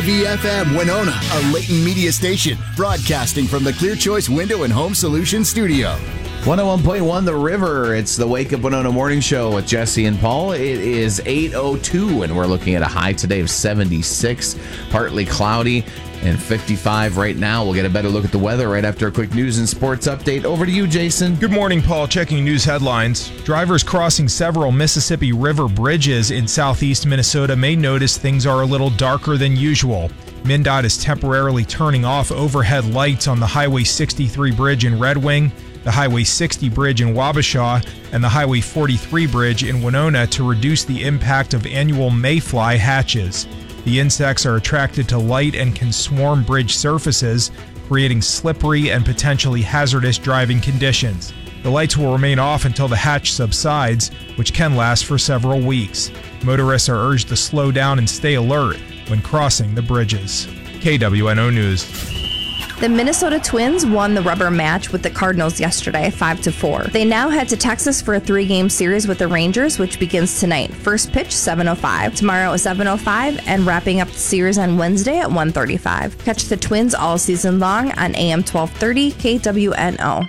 VFM Winona, a Leighton Media station, broadcasting from the Clear Choice Window and Home Solutions studio. 101.1 The River. It's the Wake Up Winona Morning Show with Jesse and Paul. It is 8:02, and we're looking at a high today of 76, partly cloudy, and 55 right now. We'll get a better look at the weather right after a quick news and sports update. Over to you, Jason. Good morning, Paul. Checking news headlines. Drivers crossing several Mississippi River bridges in southeast Minnesota may notice things are a little darker than usual. MnDOT is temporarily turning off overhead lights on the Highway 63 bridge in Red Wing, the Highway 60 bridge in Wabasha, and the Highway 43 bridge in Winona to reduce the impact of annual mayfly hatches. The insects are attracted to light and can swarm bridge surfaces, creating slippery and potentially hazardous driving conditions. The lights will remain off until the hatch subsides, which can last for several weeks. Motorists are urged to slow down and stay alert when crossing the bridges. KWNO News. The Minnesota Twins won the rubber match with the Cardinals yesterday, 5-4. They now head to Texas for a 3-game series with the Rangers, which begins tonight. First pitch, 7:05. Tomorrow at 7:05, and wrapping up the series on Wednesday at 1:35. Catch the Twins all season long on AM 1230 KWNO.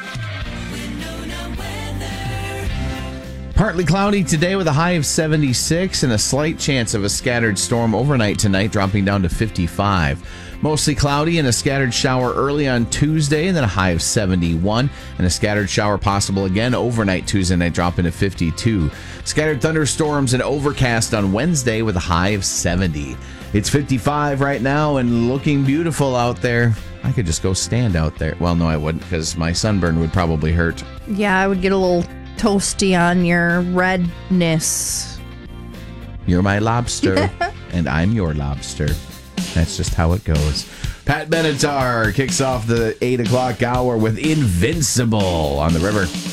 Partly cloudy today with a high of 76 and a slight chance of a scattered storm overnight tonight, dropping down to 55. Mostly cloudy and a scattered shower early on Tuesday, and then a high of 71, and a scattered shower possible again overnight Tuesday night, dropping to 52. Scattered thunderstorms and overcast on Wednesday with a high of 70. It's 55 right now and looking beautiful out there. I could just go stand out there. Well, no, I wouldn't, because my sunburn would probably hurt. Yeah, I would get a little toasty on your redness. You're my lobster, and I'm your lobster. That's just how it goes. Pat Benatar kicks off the 8 o'clock hour with Invincible on the River.